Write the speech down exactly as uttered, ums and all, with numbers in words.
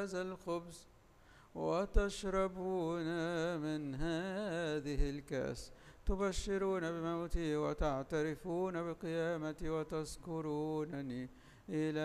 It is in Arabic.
هذا الخبز وتشربون من هذه الكأس تبشرون بموته وتعترفون بقيامته وتذكرونني إلى